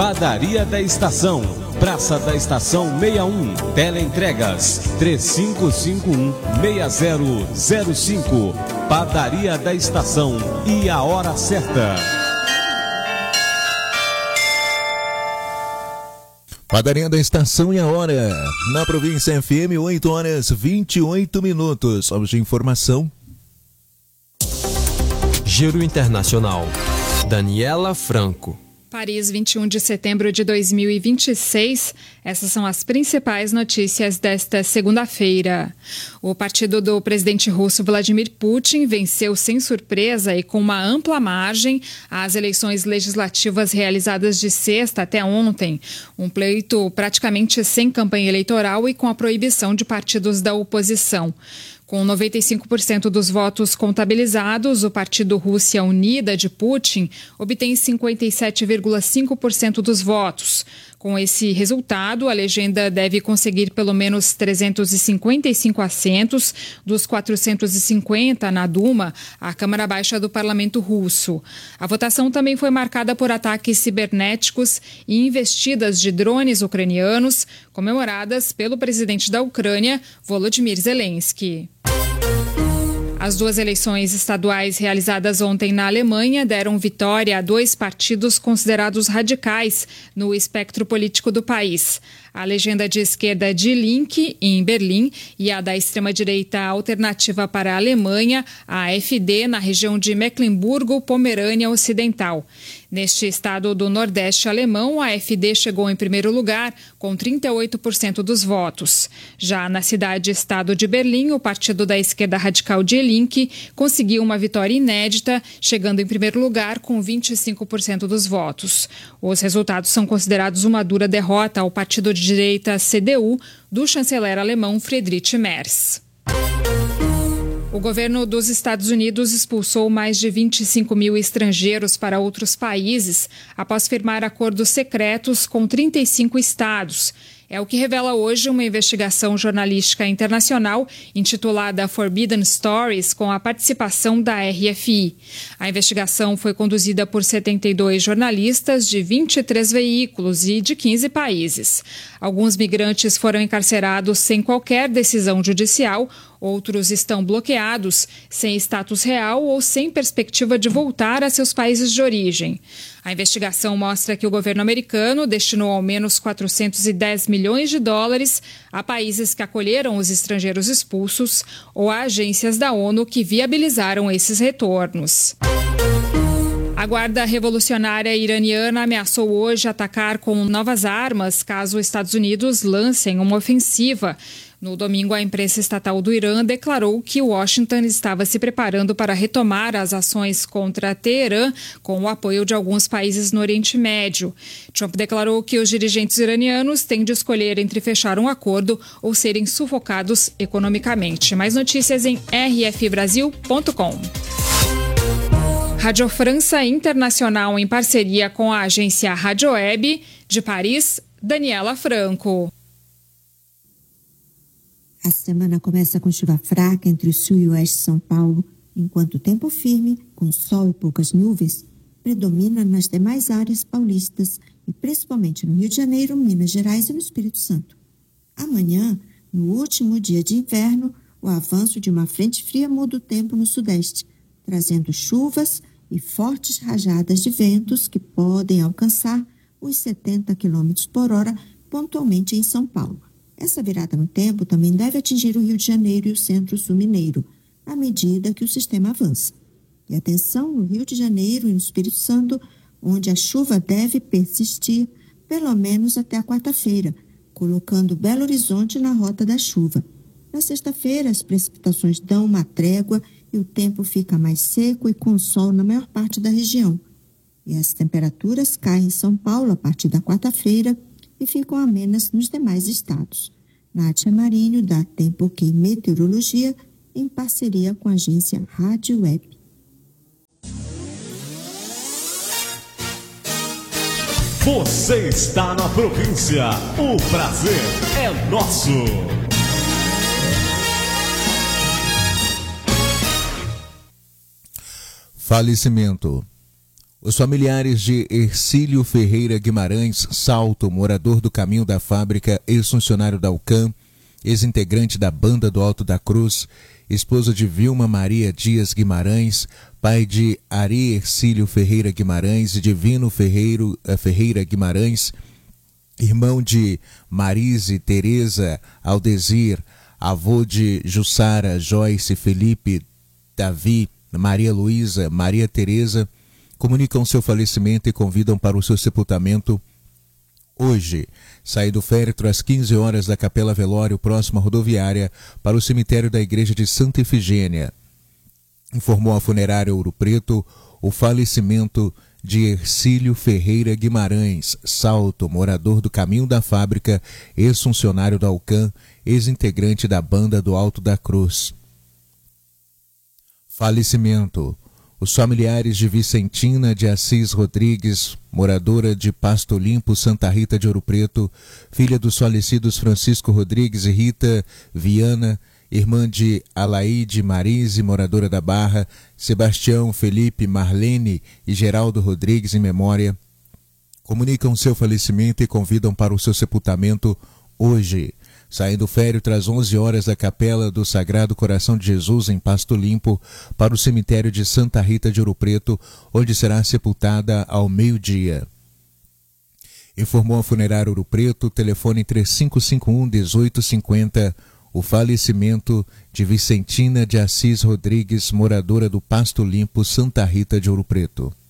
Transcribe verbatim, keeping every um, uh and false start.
Padaria da Estação, Praça da Estação sessenta e um, Teleentregas três cinco cinco um, seis zero zero cinco. Padaria da Estação e a hora certa. Padaria da Estação e a hora. Na província F M, oito horas e vinte e oito minutos. Vamos de informação. Giro Internacional. Daniela Franco. Paris, vinte e um de setembro de dois mil e vinte e seis. Essas são as principais notícias desta segunda-feira. O partido do presidente russo Vladimir Putin venceu sem surpresa e com uma ampla margem as eleições legislativas realizadas de sexta até ontem. Um pleito praticamente sem campanha eleitoral e com a proibição de partidos da oposição. Com noventa e cinco por cento dos votos contabilizados, o partido Rússia Unida de Putin obtém cinquenta e sete vírgula cinco por cento dos votos. Com esse resultado, a legenda deve conseguir pelo menos trezentos e cinquenta e cinco assentos dos quatrocentos e cinquenta na Duma, a Câmara Baixa do Parlamento Russo. A votação também foi marcada por ataques cibernéticos e investidas de drones ucranianos, comemoradas pelo presidente da Ucrânia, Volodymyr Zelensky. As duas eleições estaduais realizadas ontem na Alemanha deram vitória a dois partidos considerados radicais no espectro político do país. A legenda de esquerda Die Linke, em Berlim, e a da extrema-direita Alternativa para a Alemanha, a AfD, na região de Mecklemburgo-Pomerânia Ocidental. Neste estado do Nordeste alemão, a AfD chegou em primeiro lugar, com trinta e oito por cento dos votos. Já na cidade-estado de Berlim, o partido da esquerda radical Die Linke conseguiu uma vitória inédita, chegando em primeiro lugar com vinte e cinco por cento dos votos. Os resultados são considerados uma dura derrota ao partido de direita C D U do chanceler alemão Friedrich Merz. O governo dos Estados Unidos expulsou mais de vinte e cinco mil estrangeiros para outros países após firmar acordos secretos com trinta e cinco estados. É o que revela hoje uma investigação jornalística internacional intitulada Forbidden Stories, com a participação da R F I. A investigação foi conduzida por setenta e dois jornalistas de vinte e três veículos e de quinze países. Alguns migrantes foram encarcerados sem qualquer decisão judicial, outros estão bloqueados, sem status real ou sem perspectiva de voltar a seus países de origem. A investigação mostra que o governo americano destinou ao menos quatrocentos e dez milhões de dólares a países que acolheram os estrangeiros expulsos ou a agências da ONU que viabilizaram esses retornos. A Guarda Revolucionária Iraniana ameaçou hoje atacar com novas armas caso os Estados Unidos lancem uma ofensiva. No domingo, a imprensa estatal do Irã declarou que Washington estava se preparando para retomar as ações contra Teherã com o apoio de alguns países no Oriente Médio. Trump declarou que os dirigentes iranianos têm de escolher entre fechar um acordo ou serem sufocados economicamente. Mais notícias em r f brasil ponto com. Rádio França Internacional, em parceria com a agência Rádio Web, de Paris, Daniela Franco. A semana começa com chuva fraca entre o sul e o oeste de São Paulo, enquanto o tempo firme, com sol e poucas nuvens, predomina nas demais áreas paulistas e principalmente no Rio de Janeiro, Minas Gerais e no Espírito Santo. Amanhã, no último dia de inverno, o avanço de uma frente fria muda o tempo no sudeste, trazendo chuvas e fortes rajadas de ventos que podem alcançar os setenta quilômetros por hora pontualmente em São Paulo. Essa virada no tempo também deve atingir o Rio de Janeiro e o centro-sul mineiro, à medida que o sistema avança. E atenção no Rio de Janeiro e no Espírito Santo, onde a chuva deve persistir pelo menos até a quarta-feira, colocando Belo Horizonte na rota da chuva. Na sexta-feira, as precipitações dão uma trégua e o tempo fica mais seco e com sol na maior parte da região. E as temperaturas caem em São Paulo a partir da quarta-feira e ficam amenas nos demais estados. Nádia Marinho, da Tempo Ok Meteorologia, em parceria com a agência Rádio Web. Você está na província. O prazer é nosso. Falecimento. Os familiares de Hercílio Ferreira Guimarães Salto, morador do Caminho da Fábrica, ex-funcionário da UCAM, ex-integrante da Banda do Alto da Cruz, esposa de Vilma Maria Dias Guimarães, pai de Ari Hercílio Ferreira Guimarães e Divino Ferreiro, uh, Ferreira Guimarães, irmão de Marise Tereza Aldezir, avô de Jussara, Joyce, Felipe, Davi, Maria Luísa, Maria Tereza, comunicam seu falecimento e convidam para o seu sepultamento hoje, sair do féretro às quinze horas da Capela Velório, próxima à rodoviária, para o cemitério da Igreja de Santa Efigênia. Informou a funerária Ouro Preto o falecimento de Hercílio Ferreira Guimarães Salto, morador do Caminho da Fábrica, ex-funcionário da UCAM, ex-integrante da Banda do Alto da Cruz. Falecimento. Os familiares de Vicentina de Assis Rodrigues, moradora de Pasto Limpo, Santa Rita de Ouro Preto, filha dos falecidos Francisco Rodrigues e Rita Viana, irmã de Alaide Marise, moradora da Barra, Sebastião, Felipe, Marlene e Geraldo Rodrigues em memória, comunicam seu falecimento e convidam para o seu sepultamento hoje, saindo o féretro às onze horas da Capela do Sagrado Coração de Jesus, em Pasto Limpo, para o cemitério de Santa Rita de Ouro Preto, onde será sepultada ao meio-dia. Informou a funerária Ouro Preto, telefone três cinco cinco um, um oito cinco zero, o falecimento de Vicentina de Assis Rodrigues, moradora do Pasto Limpo, Santa Rita de Ouro Preto.